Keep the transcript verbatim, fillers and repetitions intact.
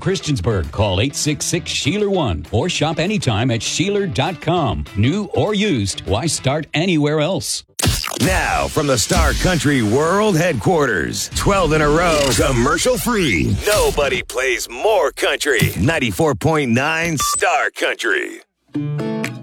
Christiansburg. Call eight six six, S H E A L E R one or shop anytime at Sheeler dot com. New or used, why start anywhere else? Now, from the Star Country World Headquarters, twelve in a row, commercial-free. Nobody plays more country. ninety-four point nine Star Country.